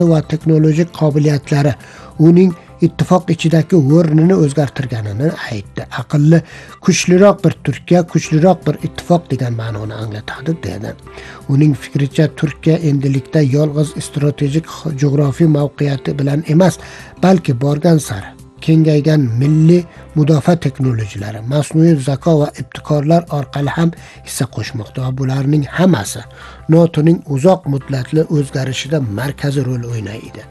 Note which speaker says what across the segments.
Speaker 1: va texnologik qobiliyatlari uning ittifoq ichidagi o'rnini o'zgartirganini aytdi. Aqlli, kuchliroq bir Turkiya, kuchliroq bir ittifoq degan ma'noni anglatadi dedi. Uning fikricha Turkiya endilikda yolg'iz strategik jo'g'rofiy mavqeiyati bilan emas, balki borgan sari kengaygan milliy mudofaa texnologiyalari, masnuiy zako va ibtikorlar orqali ham hissa qo'shmoqda va bularning hammasi NATOning uzoq muddatli o'zgarishida markaziy rol o'ynaydi.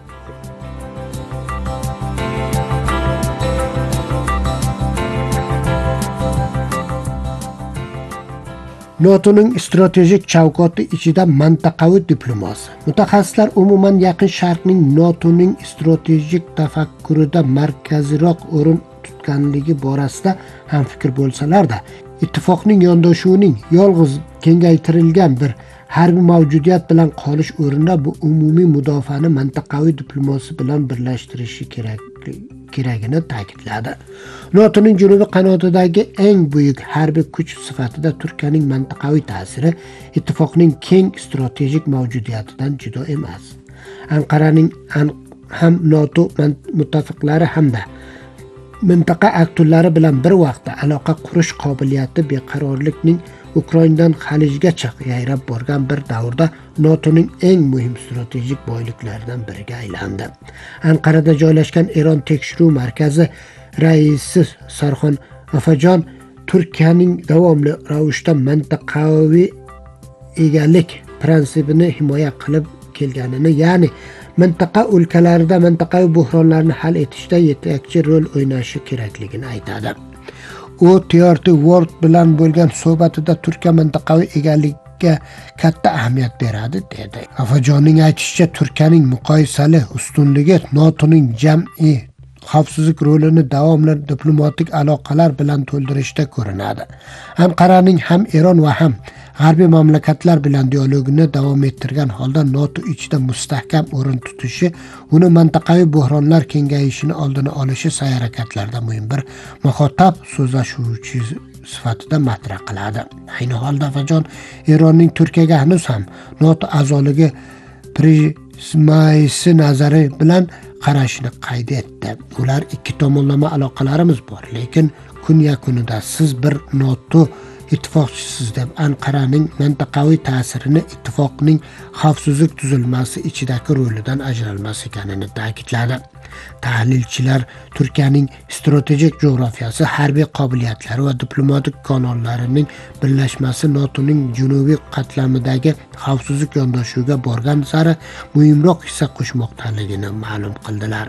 Speaker 1: NATOning strategik chavkoti ichida mintaqaviy diplomasiya. Mutaxassislar umuman Yaqin Sharqning NATOning strategik tafakkurida markaziyroq o'rin tutganligi borasida ham fikr bo'lsalar-da, ittifoqning yondashuvining yolg'iz kengaytirilgan bir harbiy mavjudiyat bilan qolish o'rnida bu umumiy mudofaani mintaqaviy diplomasiya bilan birlashtirishi kerakligini ta'kidladi. NATOning janubiy qanotidagi eng buyuk harbiy kuch sifatida Turkiyaning mintaqaviy ta'siri ittifoqning keng strategik mavjudiyatidan judo emas. Anqaraning ham NATO muttafiqlari hamda mintaqa aktyorlari bilan bir vaqtda aloqa qurish qobiliyati beqarorlikning Ukrainadan Xalijgacha yayrab borgan bir davrda NATOning eng muhim strategik boyliklaridan biriga aylandi. Anqarada joylashgan Eron tekshiruv markazi raisi Sarxon Afajon Turkiyaning davomli ravishda mintaqaviy egalik prinsipini himoya qilib kelganini, ya'ni mintaqa o'lkalarida mintaqaviy buhronlarni hal etishda yetakchi rol o'ynashi kerakligini aytadi. U TRT World bilan bo'lgan suhbatida Turkiya mintaqaviy egallikka katta ahamiyat beradi dedi. Afajonning aytishicha, Turkiyaning muqoyisali ustunligi NATOning jam'iy xavfsizlik rolini davomli diplomatik aloqalar bilan to'ldirishda ko'rinadi. Anqaraning ham Eron va ham g'arbiy mamlakatlar bilan dialogini davom ettirgan holda NATO ichida mustahkam o'rin tutishi uni mintaqaviy buhronlar kengayishini oldini olishi sa'y-harakatlarida muhim bir muxotab so'zlashuvchi sifatida matrah qiladi. Ayni holda Afajon Eronning Turkiyaga hanuz ham NATO a'zoligi prizmasi nazari bilan qarashini qayd etdi. Ular ikki tomonlama aloqalarimiz bor, lekin kun yakunida siz bir NATO ittifoqchisiz deb Anqaraning mintaqaviy ta'sirini ittifoqning xavfsizlik tuzilmasi ichidagi rolidan ajralmas ekanini ta'kidladi. Tahlilchilar Turkiyaning strategik jo'grafiyasi, harbiy qobiliyatlari va diplomatik kanallarining birlashmasi NATOning janubiy qatlamidagi xavfsizlik yondashuviga borgan sari muhimroq hissa qo'shmoqdaligini ma'lum qildilar.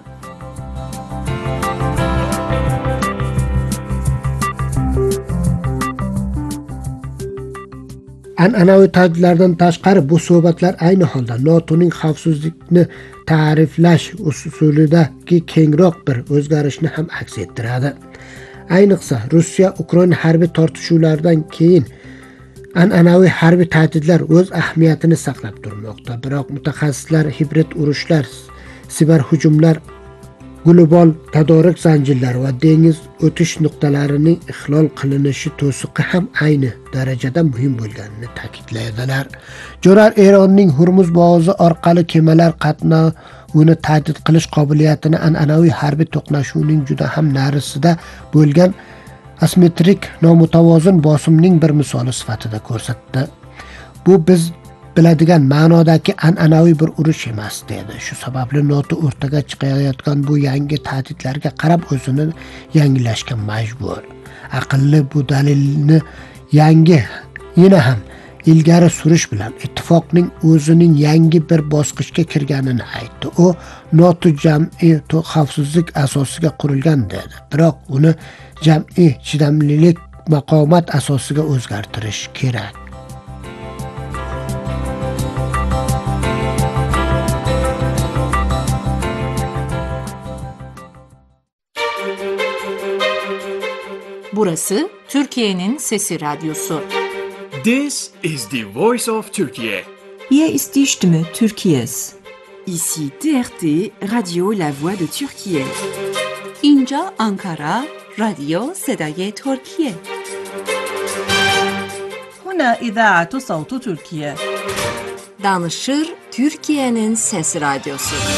Speaker 1: An'anaviy tahdidlardan tashqari bu suhbatlar ayni holda NATOning xavfsizlikni ta'riflash usulidagi kengroq bir o'zgarishni ham aks ettiradi. Ayniqsa Rossiya Ukraina harbiy tortishuvlaridan keyin an'anaviy harbiy tahdidlar o'z ahamiyatini saqlab turmoqda. Biroq mutaxassislar hibrid urushlar, siber hujumlar, global tadorik zanjirlari va dengiz o'tish nuqtalarining ixlol qilinishi to'siqi ham ayni darajada muhim bo'lganini ta'kidlaydilar. Jo'rar Eronning Hurmuz bo'g'ozi orqali kemalar qatnovini tahdid qilish qobiliyatini an'anaviy harbiy to'qnashuvning juda ham narisida bo'lgan asimetrik nomutavozin bosimning bir misoli sifatida ko'rsatdi. Bu biz biladigan ma'nodagi an'anaviy bir urush emas dedi. Shu sababli NATO o'rtaga chiqayotgan bu yangi tahdidlarga qarab o'zini yangilashga majbur. Aqlli bu dalilni yana ham ilgari surish bilan ittifoqning o'zining yangi bir bosqichga kirganini aytdi. U NATO jam'iy xavfsizlik asosiga qurilgan dedi. Biroq uni jam'iy chidamlilik maqomat asosiga o'zgartirish kerak.
Speaker 2: Burası Türkiye'nin Sesi Radyosu.
Speaker 3: This is the voice of Turkey.
Speaker 4: Hier ist die Stimme Türkiye's.
Speaker 5: Ici TRT, Radio La Voix de Türkiye.
Speaker 6: اینجا آنکارا، رادیو صدای ترکیه.
Speaker 7: هنا إذاعة صوت تركيا.
Speaker 2: Danışır Türkiye'nin Sesi Radyosu.